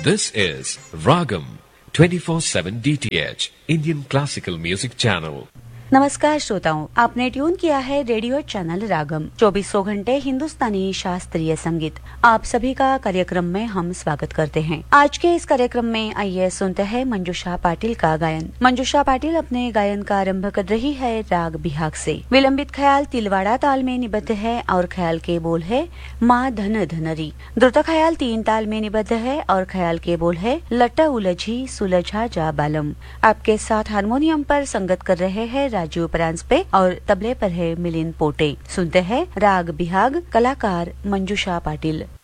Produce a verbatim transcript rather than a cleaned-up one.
This is Ragam twenty-four seven D T H Indian Classical Music Channel. नमस्कार श्रोताओं, आपने tune किया है रेडियो चैनल रागम चौबीसों घंटे हिंदुस्तानी शास्त्रीय संगीत। आप सभी का कार्यक्रम में हम स्वागत करते हैं। आज के इस कार्यक्रम में आइए सुनते हैं मंजूषा पाटिल का गायन। मंजूषा पाटिल अपने गायन का आरंभ कर रही है राग बिहाग से। विलंबित ख्याल तिलवाड़ा ताल में निबद्ध है और ख्याल के बोल है माँ धन धनरी। द्रुत ख्याल तीन ताल में निबद्ध है और ख्याल के बोल है लट्टा उलझी सुलझा जा बालम। आपके साथ हारमोनियम पर संगत कर रहे हैं राजू परांज पे और तबले पर है मिलिंद पोटे। सुनते हैं राग बिहाग, कलाकार मंजूषा पाटिल।